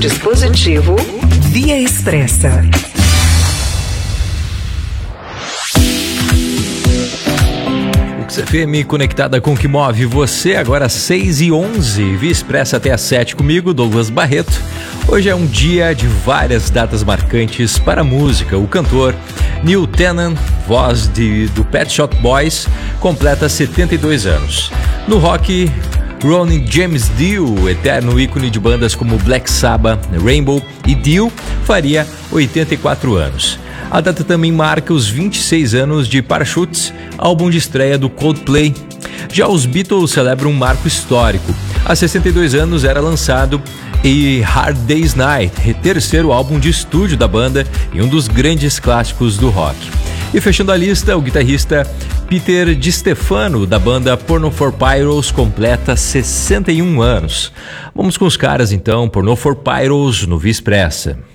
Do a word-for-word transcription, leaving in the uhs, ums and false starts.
Dispositivo Via Expressa. X F M conectada com o que move você, agora seis e onze, Via Expressa até às sete comigo, Douglas Barreto. Hoje é um dia de várias datas marcantes para a música. O cantor Neil Tennant, voz de, do Pet Shop Boys, completa setenta e dois anos. No rock, Ronnie James Dio, eterno ícone de bandas como Black Sabbath, Rainbow e Dio, faria oitenta e quatro anos. A data também marca os vinte e seis anos de Parachutes, álbum de estreia do Coldplay. Já os Beatles celebram um marco histórico. Há sessenta e dois anos era lançado A Hard Day's Night, terceiro álbum de estúdio da banda e um dos grandes clássicos do rock. E fechando a lista, o guitarrista Peter DiStefano, da banda Porno for Pyros, completa sessenta e um anos. Vamos com os caras então, Porno for Pyros no Via Expressa.